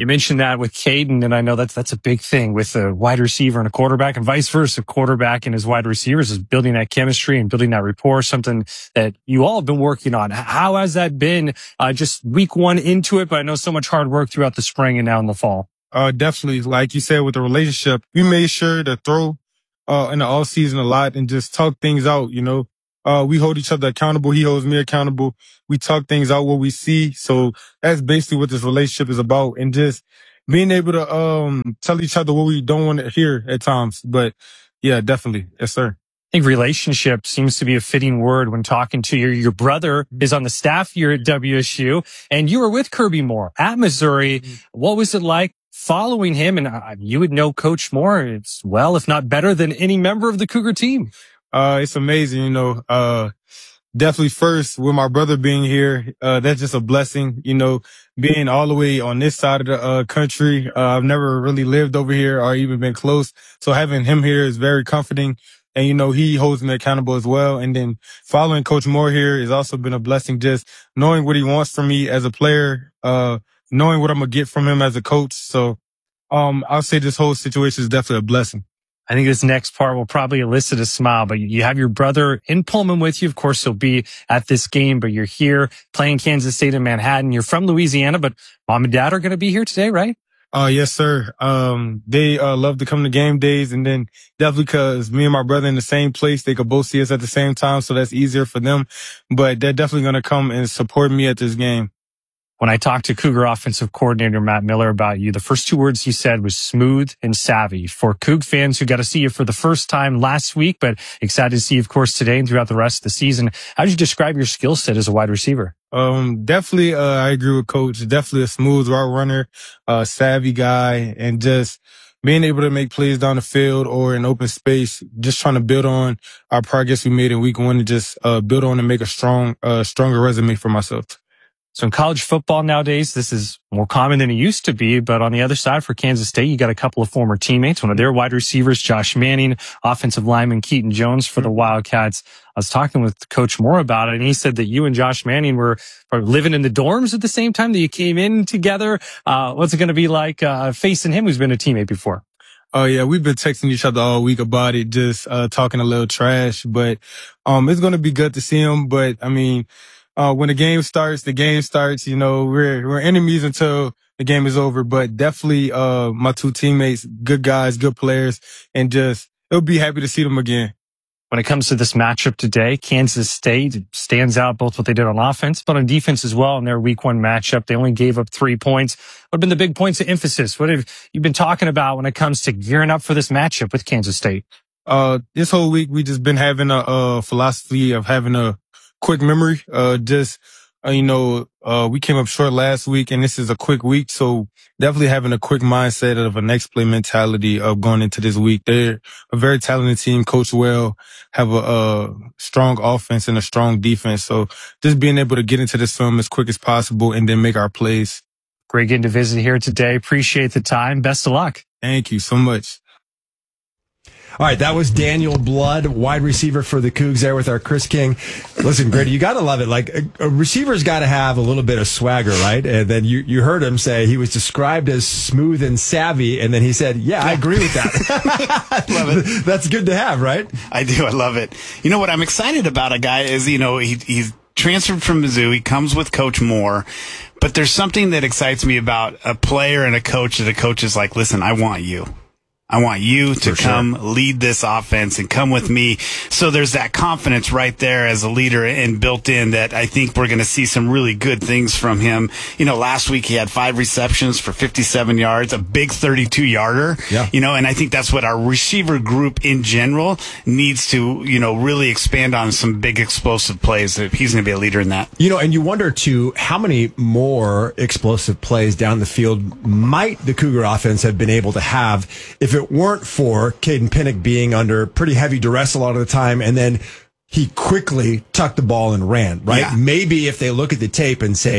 You mentioned that with Caden, and I know that's that's a big thing with a wide receiver and a quarterback, and vice versa. Quarterback and his wide receivers is building that chemistry and building that rapport, something that you all have been working on. How has that been uh, just week one into it? But I know so much hard work throughout the spring and now in the fall. Uh, definitely. Like you said, with the relationship, we made sure to throw uh, in the off season a lot and just talk things out, you know. Uh, we hold each other accountable. He holds me accountable. We talk things out, what we see. So that's basically what this relationship is about. And just being able to, um, tell each other what we don't want to hear at times. But yeah, definitely. Yes, sir. I think relationship seems to be a fitting word when talking to your, your brother is on the staff here at W S U, and you were with Kirby Moore at Missouri. What was it like following him? And uh, you would know Coach Moore. It's well, if not better than any member of the Cougar team. Uh, it's amazing, you know, uh, definitely first with my brother being here. Uh, that's just a blessing, you know, being all the way on this side of the uh, country. Uh, I've never really lived over here or even been close. So having him here is very comforting. And, you know, he holds me accountable as well. And then following Coach Moore here has also been a blessing, just knowing what he wants from me as a player, uh, knowing what I'm going to get from him as a coach. So, um, I'll say this whole situation is definitely a blessing. I think this next part will probably elicit a smile, but you have your brother in Pullman with you. Of course, he'll be at this game, but you're here playing Kansas State in Manhattan. You're from Louisiana, but mom and dad are going to be here today, right? Uh, yes, sir. Um, they, uh, love to come to game days, and then definitely because me and my brother in the same place, they could both see us at the same time. So that's easier for them, but they're definitely going to come and support me at this game. When I talked to Cougar offensive coordinator Matt Miller about you, the first two words he said was smooth and savvy. For Coug fans who got to see you for the first time last week, but excited to see you, of course, today and throughout the rest of the season, how did you describe your skill set as a wide receiver? Um, definitely, uh, I agree with Coach. Definitely a smooth route runner, uh, savvy guy, and just being able to make plays down the field or in open space, just trying to build on our progress we made in week one and just, uh, build on and make a strong, uh, stronger resume for myself. So in college football nowadays, this is more common than it used to be. But on the other side, for Kansas State, you got a couple of former teammates. One of their wide receivers, Josh Manning, offensive lineman Keaton Jones for the Wildcats. I was talking with Coach Moore about it, and he said that you and Josh Manning were living in the dorms at the same time that you came in together. Uh, what's it going to be like uh, facing him, who's been a teammate before? Oh, yeah, we've been texting each other all week about it, just uh, talking a little trash. But um, it's going to be good to see him. But, I mean, Uh, when the game starts, the game starts, you know, we're, we're enemies until the game is over, but definitely, uh, my two teammates, good guys, good players, and just, it'll be happy to see them again. When it comes to this matchup today, Kansas State stands out both what they did on offense, but on defense as well in their week one matchup. They only gave up three points. What have been the big points of emphasis? What have you been talking about when it comes to gearing up for this matchup with Kansas State? Uh, this whole week, we just been having a, a philosophy of having a quick memory. Uh, just, uh, you know, uh, we came up short last week and this is a quick week. So definitely having a quick mindset of a next play mentality of going into this week. They're a very talented team, coach well, have a, a strong offense and a strong defense. So just being able to get into this film as quick as possible and then make our plays. Great getting to visit here today. Appreciate the time. Best of luck. Thank you so much. All right, that was Daniel Blood, wide receiver for the Cougs there with our Chris King. Listen, Grady, you got to love it. Like, a, a receiver's got to have a little bit of swagger, right? And then you, you heard him say he was described as smooth and savvy, and then he said, yeah, I agree with that. Love it. That's good to have, right? I do. I love it. You know what I'm excited about a guy is, you know, he, he's transferred from Mizzou. He comes with Coach Moore. But there's something that excites me about a player and a coach that a coach is like, listen, I want you. I want you to For come sure. lead this offense and come with me. So there's that confidence right there as a leader and built in that I think we're going to see some really good things from him. You know, last week he had five receptions for fifty-seven yards, a big thirty-two yarder. Yeah. You know, and I think that's what our receiver group in general needs to, you know, really expand on some big explosive plays. He's going to be a leader in that. You know, and you wonder, too, how many more explosive plays down the field might the Cougar offense have been able to have if it weren't for Caden Pinnock being under pretty heavy duress a lot of the time, and then he quickly tucked the ball and ran, right? Yeah. Maybe if they look at the tape and say,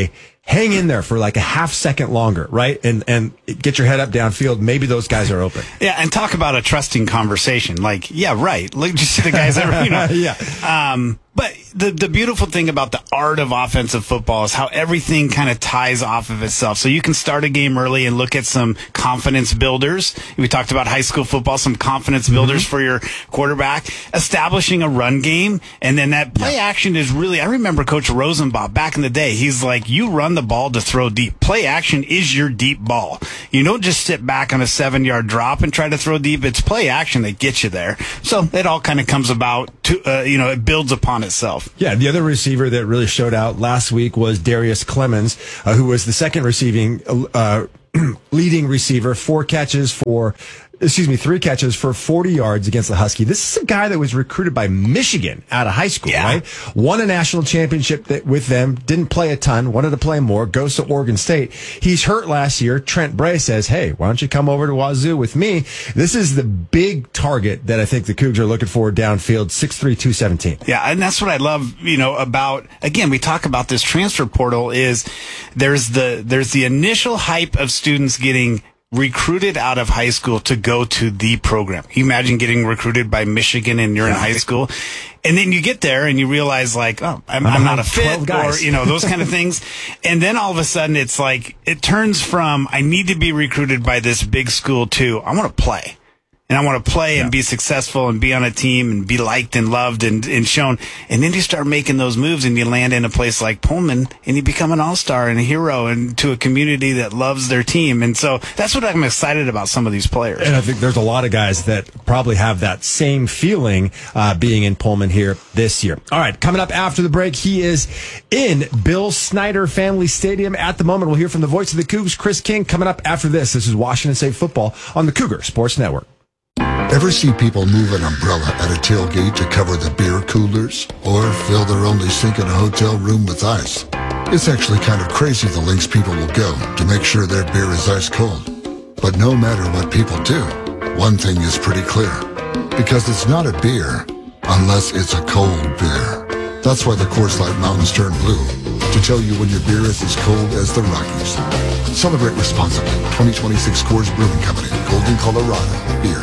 hang in there for like a half second longer, right? And and get your head up downfield. Maybe those guys are open. Yeah, and talk about a trusting conversation. Like, yeah, right. Look, just see the guys ever, you know. yeah. Um, but the the beautiful thing about the art of offensive football is how everything kind of ties off of itself. So you can start a game early and look at some confidence builders. We talked about high school football, some confidence builders mm-hmm. for your quarterback, establishing a run game, and then that play yeah. action is really, I remember Coach Rosenbaum back in the day, he's like, you run the ball to throw deep. Play action is your deep ball. You don't just sit back on a seven-yard drop and try to throw deep. It's play action that gets you there. So it all kind of comes about to, uh, you know, it builds upon itself. Yeah, the other receiver that really showed out last week was Darius Clemens, uh, who was the second receiving uh, leading receiver, four catches for, excuse me, three catches for forty yards against the Husky. This is a guy that was recruited by Michigan out of high school, yeah. right? Won a national championship that, with them, didn't play a ton, wanted to play more, goes to Oregon State. He's hurt last year. Trent Bray says, hey, why don't you come over to Wazoo with me? This is the big target that I think the Cougs are looking for downfield, six three, two seventeen. Yeah, and that's what I love, you know, about, again, we talk about this transfer portal is there's the, there's the initial hype of students getting recruited out of high school to go to the program. Can you imagine getting recruited by Michigan and you're in high school? And then you get there and you realize like, oh, I'm, I'm not a fit or, you know, those kind of things. And then all of a sudden it's like, it turns from, I need to be recruited by this big school to, I want to play. And I want to play yeah. and be successful and be on a team and be liked and loved and, and shown. And then you start making those moves and you land in a place like Pullman and you become an all-star and a hero and to a community that loves their team. And so that's what I'm excited about some of these players. And I think there's a lot of guys that probably have that same feeling uh, being in Pullman here this year. All right, coming up after the break, he is in Bill Snyder Family Stadium at the moment. We'll hear from the voice of the Cougs, Chris King, coming up after this. This is Washington State Football on the Cougar Sports Network. Ever see people move an umbrella at a tailgate to cover the beer coolers? Or fill their only sink in a hotel room with ice? It's actually kind of crazy the lengths people will go to make sure their beer is ice cold. But no matter what people do, one thing is pretty clear. Because it's not a beer unless it's a cold beer. That's why the Coors Light Mountains turn blue. To tell you when your beer is as cold as the Rockies. Celebrate responsibly. twenty twenty-six Coors Brewing Company. Golden, Colorado. Beer.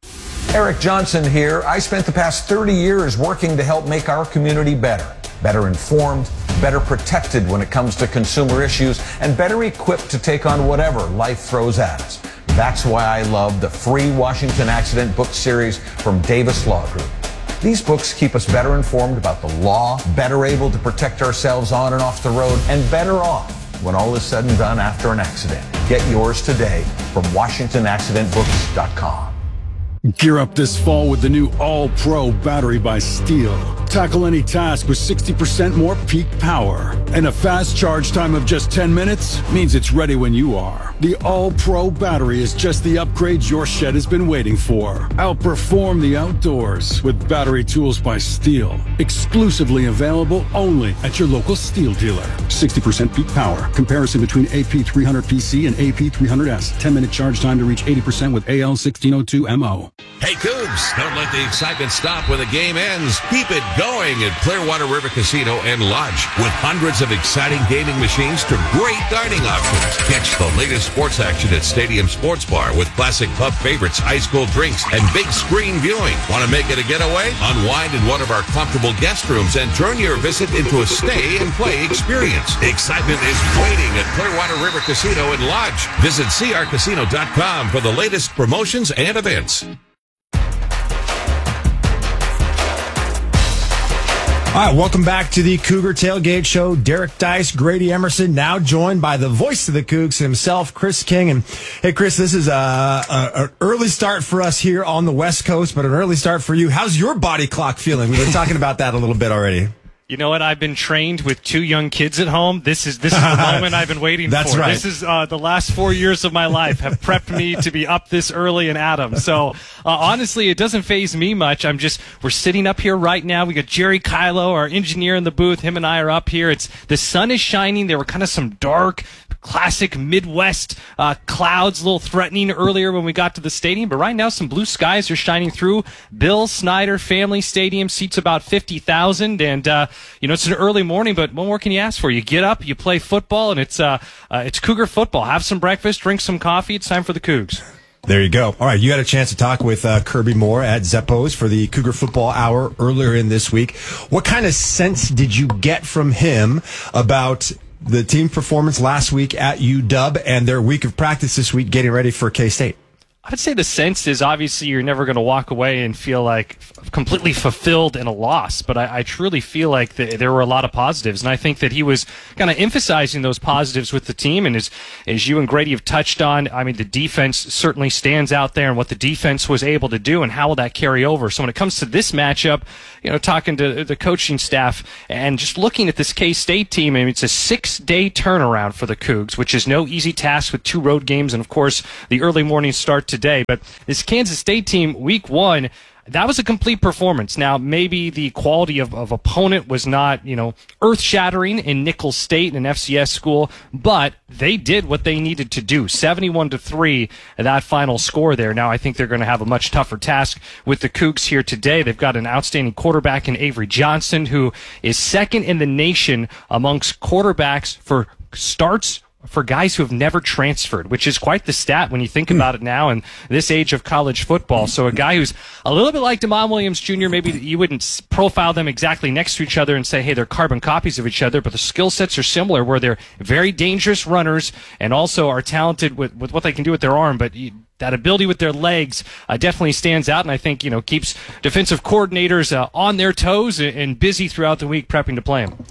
Eric Johnson here. I spent the past thirty years working to help make our community better. Better informed, better protected when it comes to consumer issues, and better equipped to take on whatever life throws at us. That's why I love the free Washington Accident book series from Davis Law Group. These books keep us better informed about the law, better able to protect ourselves on and off the road, and better off when all is said and done after an accident. Get yours today from Washington Accident Books dot com. Gear up this fall with the new All-Pro battery by Steel. Tackle any task with sixty percent more peak power. And a fast charge time of just ten minutes means it's ready when you are. The All-Pro battery is just the upgrade your shed has been waiting for. Outperform the outdoors with battery tools by Steel. Exclusively available only at your local Steel dealer. sixty percent peak power. Comparison between A P three hundred P C and A P three hundred S. ten minute charge time to reach eighty percent with A L sixteen oh two M O. Hey, Cougs, don't let the excitement stop when the game ends. Keep it going at Clearwater River Casino and Lodge. With hundreds of exciting gaming machines to great dining options. Catch the latest sports action at Stadium Sports Bar with classic pub favorites, high school drinks, and big screen viewing. Want to make it a getaway? Unwind in one of our comfortable guest rooms and turn your visit into a stay and play experience. Excitement is waiting at Clearwater River Casino and Lodge. Visit C R casino dot com for the latest promotions and events. All right, welcome back to the Cougar Tailgate Show. Derek Dice, Grady Emerson, now joined by the voice of the Cougs himself, Chris King. And hey, Chris, this is a, a, an early start for us here on the West Coast, but an early start for you. How's your body clock feeling? We've been talking about that a little bit already. You know what? I've been trained with two young kids at home. This is this is the moment I've been waiting That's for. Right. This is uh, the last four years of my life have prepped me to be up this early and at 'em. So uh, honestly, it doesn't faze me much. I'm just we're sitting up here right now. We got Jerry Kylo, our engineer in the booth. Him and I are up here. It's the sun is shining. There were kind of some dark classic Midwest uh, clouds, a little threatening earlier when we got to the stadium, but right now some blue skies are shining through. Bill Snyder Family Stadium seats about fifty thousand, and uh, you know, it's an early morning, but what more can you ask for? You get up, you play football, and it's uh, uh, it's Cougar football. Have some breakfast, drink some coffee. It's time for the Cougs. There you go. All right, you had a chance to talk with uh, Kirby Moore at Zeppos for the Cougar Football Hour earlier in this week. What kind of sense did you get from him about the team performance last week at U W and their week of practice this week getting ready for K-State? I'd say the sense is obviously you're never going to walk away and feel like completely fulfilled in a loss, but I, I truly feel like the, there were a lot of positives, and I think that he was kind of emphasizing those positives with the team. And as as you and Grady have touched on, I mean, the defense certainly stands out there, and what the defense was able to do, and how will that carry over. So when it comes to this matchup, you know, talking to the coaching staff and just looking at this K-State team, I mean, it's a six-day turnaround for the Cougs, which is no easy task with two road games and, of course, the early morning start today. But this Kansas State team, week one, that was a complete performance. Now, maybe the quality of, of opponent was not, you know, earth-shattering in Nicholls State, an F C S school, but they did what they needed to do. seventy-one to three, that final score there. Now, I think they're going to have a much tougher task with the Cougs here today. They've got an outstanding quarterback in Avery Johnson, who is second in the nation amongst quarterbacks for starts for guys who have never transferred, which is quite the stat when you think about it now in this age of college football. So a guy who's a little bit like DeMond Williams Junior, maybe you wouldn't profile them exactly next to each other and say, hey, they're carbon copies of each other, but the skill sets are similar, where they're very dangerous runners and also are talented with, with what they can do with their arm, but you, that ability with their legs uh, definitely stands out, and I think, you know, keeps defensive coordinators uh, on their toes and busy throughout the week prepping to play them.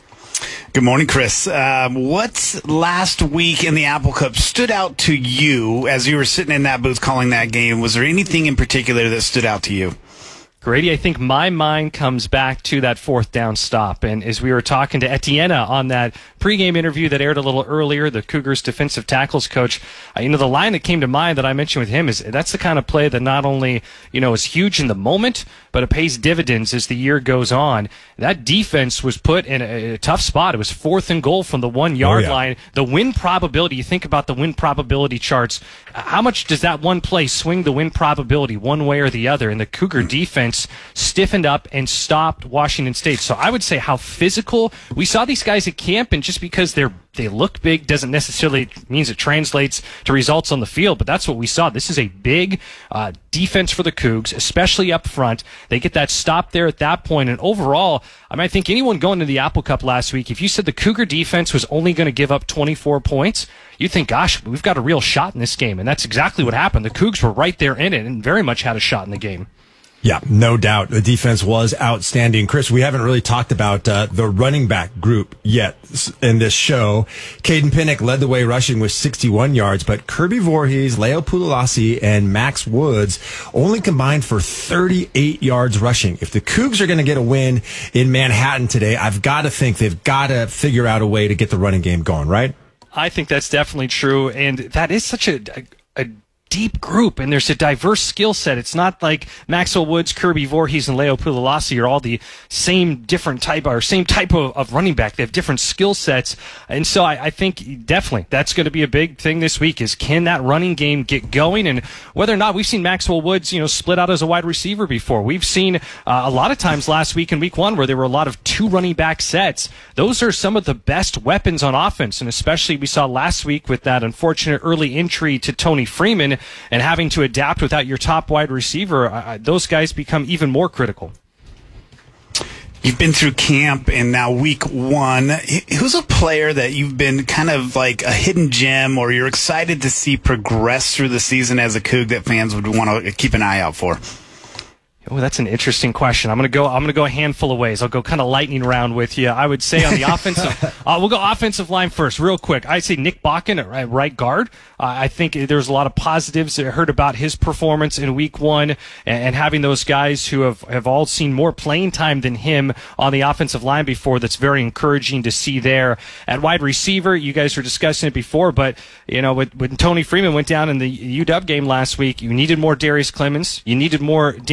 Good morning, Chris. Um, what last week in the Apple Cup stood out to you as you were sitting in that booth calling that game? Was there anything in particular that stood out to you? Grady, I think my mind comes back to that fourth down stop. And as we were talking to Etienne on that pregame interview that aired a little earlier, the Cougars defensive tackles coach, uh, you know, the line that came to mind that I mentioned with him is that's the kind of play that not only, you know, is huge in the moment, but it pays dividends as the year goes on. That defense was put in a, a tough spot. It was fourth and goal from the one yard oh, yeah. line. The win probability, you think about the win probability charts, how much does that one play swing the win probability one way or the other? And the Cougar defense stiffened up and stopped Washington State. So I would say how physical we saw these guys at camp, and just because they're they look big doesn't necessarily means it translates to results on the field, but that's what we saw. This is a big uh, defense for the Cougs, especially up front. They get that stop there at that point, and overall, I mean, I think anyone going to the Apple Cup last week, if you said the Cougar defense was only going to give up twenty-four points, you think, gosh, we've got a real shot in this game, and that's exactly what happened. The Cougs were right there in it and very much had a shot in the game. Yeah, no doubt. The defense was outstanding. Chris, we haven't really talked about uh, the running back group yet in this show. Caden Pinnock led the way rushing with sixty-one yards, but Kirby Voorhees, Leo Pulalasi, and Max Woods only combined for thirty-eight yards rushing. If the Cougs are going to get a win in Manhattan today, I've got to think they've got to figure out a way to get the running game going, right? I think that's definitely true, and that is such a, a, a deep group, and there's a diverse skill set. It's not like Maxwell Woods, Kirby Voorhees, and Leo Pulalasi are all the same different type or same type of, of running back. They have different skill sets, and so I, I think definitely that's going to be a big thing this week is can that running game get going, and whether or not we've seen Maxwell Woods, you know, split out as a wide receiver before. We've seen uh, a lot of times last week in week one where there were a lot of two running back sets. Those are some of the best weapons on offense, and especially we saw last week with that unfortunate early injury to Tony Freeman and having to adapt without your top wide receiver, uh, those guys become even more critical. You've been through camp and now week one. Who's a player that you've been kind of like a hidden gem or you're excited to see progress through the season as a Coug that fans would want to keep an eye out for? Oh, that's an interesting question. I'm gonna go. I'm gonna go a handful of ways. I'll go kind of lightning round with you. I would say on the offensive, uh, we'll go offensive line first, real quick. I'd say Nick Bakken at right guard. Uh, I think there's a lot of positives. I heard about his performance in week one and, and having those guys who have, have all seen more playing time than him on the offensive line before. That's very encouraging to see there. At wide receiver, you guys were discussing it before, but you know, when, when Tony Freeman went down in the U W game last week, you needed more Darius Clemens. You needed more Daniel Blue.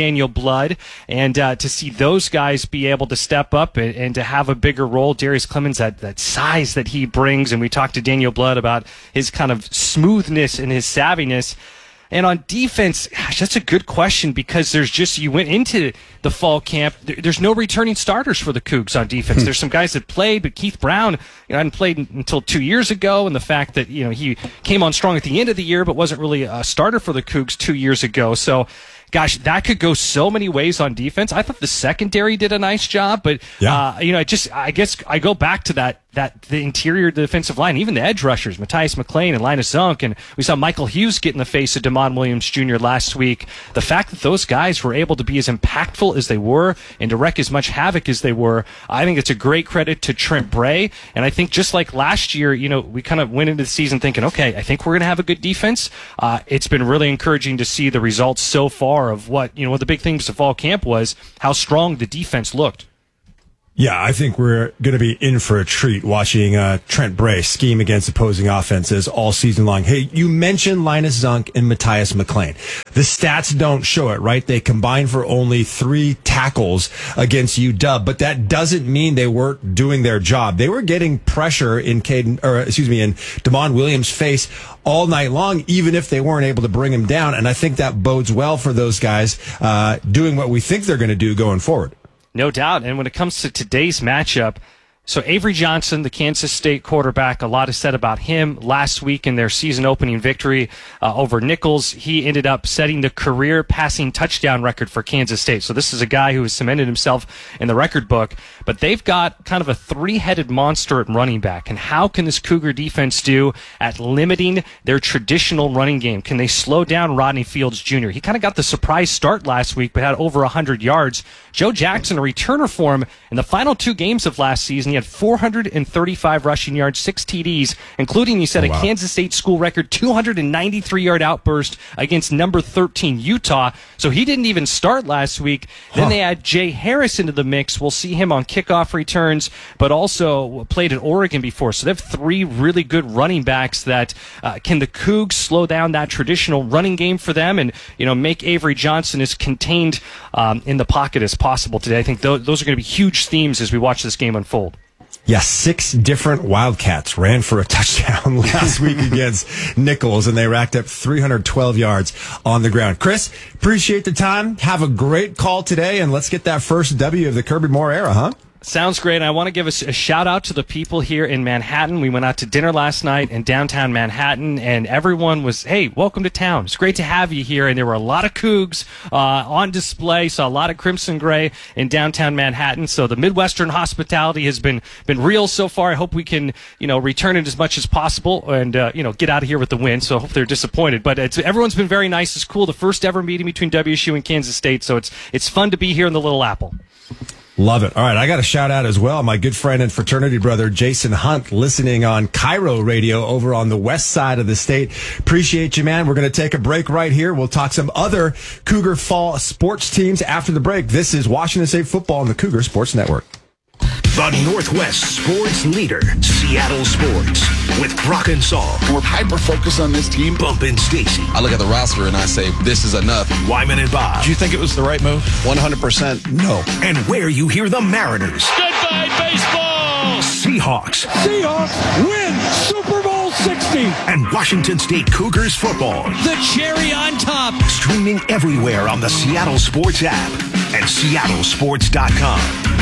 Blood, and uh, to see those guys be able to step up and, and to have a bigger role. Darius Clemens, that, that size that he brings, and we talked to Daniel Blood about his kind of smoothness and his savviness. And on defense, gosh, that's a good question, because there's just, you went into the fall camp, there's no returning starters for the Cougs on defense. Hmm. There's some guys that played, but Keith Brown, you know, hadn't played until two years ago, and the fact that, you know, he came on strong at the end of the year, but wasn't really a starter for the Cougs two years ago. So, gosh, that could go so many ways on defense. I thought the secondary did a nice job, but, yeah. uh, you know, I just, I guess I go back to that, that the interior defensive line, even the edge rushers, Matthias McLean and Linus Zunk, and we saw Michael Hughes get in the face of Damon Williams Junior last week. The fact that those guys were able to be as impactful as they were and to wreak as much havoc as they were, I think it's a great credit to Trent Bray. And I think just like last year, you know, we kind of went into the season thinking, okay, I think we're going to have a good defense. Uh, it's been really encouraging to see the results so far of what, you know, what the big things of fall camp was, how strong the defense looked. Yeah, I think we're going to be in for a treat watching uh, Trent Bray scheme against opposing offenses all season long. Hey, you mentioned Linus Zunk and Matthias McLean. The stats don't show it, right? They combined for only three tackles against U W, but that doesn't mean they weren't doing their job. They were getting pressure in Caden, or excuse me, in Damon Williams' face all night long, even if they weren't able to bring him down. And I think that bodes well for those guys uh, doing what we think they're going to do going forward. No doubt. And when it comes to today's matchup, so Avery Johnson, the Kansas State quarterback, a lot is said about him last week in their season opening victory uh, over Nichols. He ended up setting the career passing touchdown record for Kansas State. So this is a guy who has cemented himself in the record book. But they've got kind of a three-headed monster at running back. And how can this Cougar defense do at limiting their traditional running game? Can they slow down Rodney Fields Junior? He kind of got the surprise start last week, but had over one hundred yards. Joe Jackson, a returner for him in the final two games of last season. He had four hundred thirty-five rushing yards, six T Ds, including, he said, oh, wow. a Kansas State school record two hundred ninety-three yard outburst against number thirteen Utah. So he didn't even start last week. Then huh. they add Jay Harris into the mix. We'll see him on kickoff returns, but also played at Oregon before. So they have three really good running backs that uh, can the Cougs slow down that traditional running game for them and, you know, make Avery Johnson as contained um, in the pocket as possible today. I think th- those are going to be huge themes as we watch this game unfold. Yeah, six different Wildcats ran for a touchdown last week against Nichols, and they racked up three hundred twelve yards on the ground. Chris, appreciate the time. Have a great call today, and let's get that first W of the Kirby Moore era, huh? Sounds great. And I want to give a, a shout out to the people here in Manhattan. We went out to dinner last night in downtown Manhattan, and everyone was, hey, welcome to town. It's great to have you here. And there were a lot of Cougs uh, on display. Saw a lot of Crimson Gray in downtown Manhattan. So the Midwestern hospitality has been been real so far. I hope we can, you know, return it as much as possible and, uh, you know, get out of here with the win. So I hope they're disappointed. But it's, everyone's been very nice. It's cool. The first ever meeting between W S U and Kansas State. So it's it's fun to be here in the Little Apple. Love it. All right, I got a shout out as well. My good friend and fraternity brother, Jason Hunt, listening on Cairo Radio over on the west side of the state. Appreciate you, man. We're going to take a break right here. We'll talk some other Cougar fall sports teams after the break. This is Washington State football on the Cougar Sports Network. The Northwest sports leader, Seattle Sports, with Brock and Saul. We're hyper-focused on this team. Bump and Stacy. I look at the roster and I say, this is enough. Wyman and Bob. Do you think it was the right move? one hundred percent no. And where you hear the Mariners. Goodbye, baseball! Seahawks. Seahawks win Super Bowl sixty. And Washington State Cougars football. The cherry on top. Streaming everywhere on the Seattle Sports app and seattle sports dot com.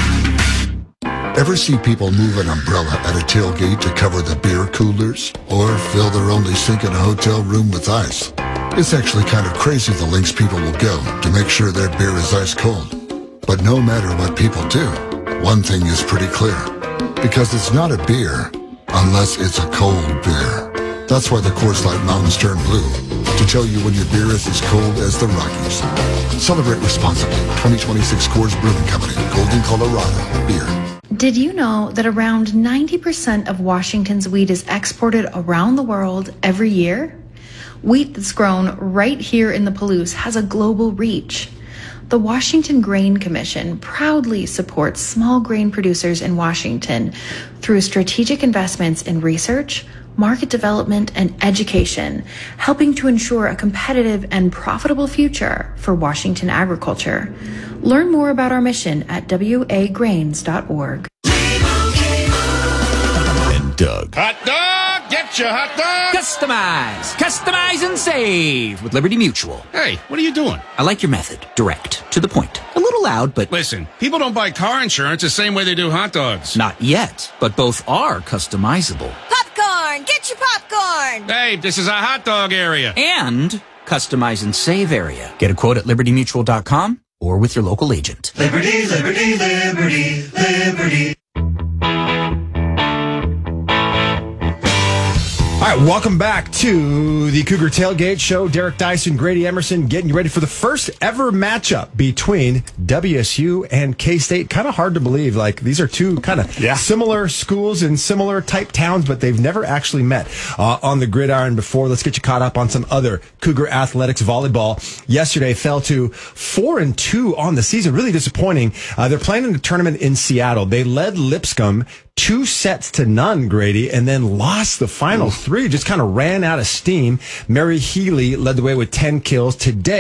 Ever see people move an umbrella at a tailgate to cover the beer coolers? Or fill their only sink in a hotel room with ice? It's actually kind of crazy the lengths people will go to make sure their beer is ice cold. But no matter what people do, one thing is pretty clear. Because it's not a beer unless it's a cold beer. That's why the Coors Light Mountains turn blue. To tell you when your beer is as cold as the Rockies. Celebrate responsibly. twenty twenty-six Coors Brewing Company, Golden, Colorado. Beer. Did you know that around ninety percent of Washington's wheat is exported around the world every year? Wheat that's grown right here in the Palouse has a global reach. The Washington Grain Commission proudly supports small grain producers in Washington through strategic investments in research, market development, and education, helping to ensure a competitive and profitable future for Washington agriculture. Learn more about our mission at w a grains dot org. And Doug. Hot dog! Get your hot dog! Customize! Customize and save with Liberty Mutual. Hey, what are you doing? I like your method. Direct. To the point. A little loud, but... Listen, people don't buy car insurance the same way they do hot dogs. Not yet, but both are customizable. Popcorn! Get your popcorn! Hey, this is a hot dog area. And customize and save area. Get a quote at liberty mutual dot com or with your local agent. Liberty, liberty, liberty, liberty. All right, welcome back to the Cougar Tailgate Show. Derek Dyson, Grady Emerson, getting you ready for the first ever matchup between W S U and K-State. Kind of hard to believe. Like, these are two kind of yeah. similar schools in similar type towns, but they've never actually met uh, on the gridiron before. Let's get you caught up on some other Cougar athletics. Volleyball yesterday fell to four and two on the season. Really disappointing. Uh, they're playing in a tournament in Seattle. They led Lipscomb two sets to none, Grady, and then lost the final three. Just kind of ran out of steam. Mary Healy led the way with ten kills today.